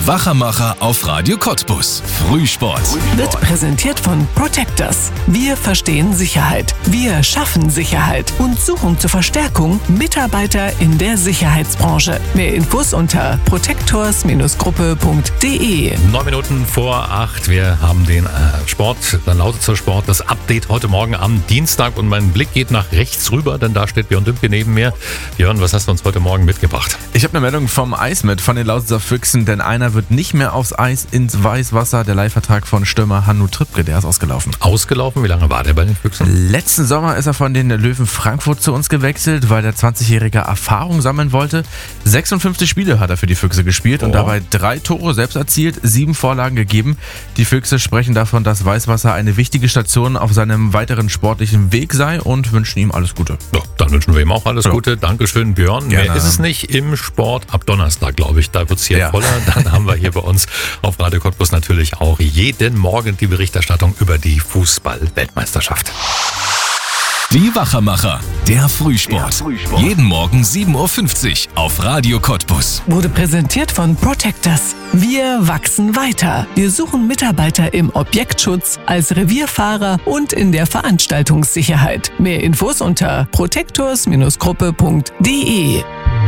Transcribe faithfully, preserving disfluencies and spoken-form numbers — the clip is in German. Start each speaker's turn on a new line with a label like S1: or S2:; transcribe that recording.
S1: Die Wachermacher auf Radio Cottbus. Frühsport.
S2: Wird präsentiert von Protectors. Wir verstehen Sicherheit. Wir schaffen Sicherheit und suchen zur Verstärkung Mitarbeiter in der Sicherheitsbranche. Mehr Infos unter protectors Gruppe punkt de.
S3: Neun Minuten vor acht. Wir haben den äh, Sport, dann lautet zur Sport, das Update heute Morgen am Dienstag. Und mein Blick geht nach rechts rüber, denn da steht Björn Dümke neben mir. Björn, was hast du uns heute Morgen mitgebracht?
S4: Ich habe eine Meldung vom Eis mit, von den Lausitzer Füchsen, denn einer wird nicht mehr aufs Eis ins Weißwasser. Der Leihvertrag von Stürmer Hannu Trippke, der ist ausgelaufen.
S3: Ausgelaufen? Wie lange war der bei den Füchsen?
S4: Letzten Sommer ist er von den Löwen Frankfurt zu uns gewechselt, weil der zwanzigjährige Erfahrung sammeln wollte. sechsundfünfzig Spiele hat er für die Füchse gespielt oh. und dabei drei Tore selbst erzielt, sieben Vorlagen gegeben. Die Füchse sprechen davon, dass Weißwasser eine wichtige Station auf seinem weiteren sportlichen Weg sei und wünschen ihm alles Gute.
S3: Ja, dann wünschen wir ihm auch alles
S4: ja.
S3: Gute. Dankeschön, Björn.
S4: Gerne.
S3: Mehr ist es nicht im Sport ab Donnerstag, glaube ich. Da wird es hier ja. voller. Dann haben wir hier bei uns auf Radio Cottbus natürlich auch jeden Morgen die Berichterstattung über die Fußball-Weltmeisterschaft.
S1: Die Wachermacher, der Frühsport. Der Frühsport. Jeden Morgen sieben Uhr fünfzig auf Radio Cottbus.
S2: Wurde präsentiert von Protectors. Wir wachsen weiter. Wir suchen Mitarbeiter im Objektschutz, als Revierfahrer und in der Veranstaltungssicherheit. Mehr Infos unter protectors Gruppe punkt de.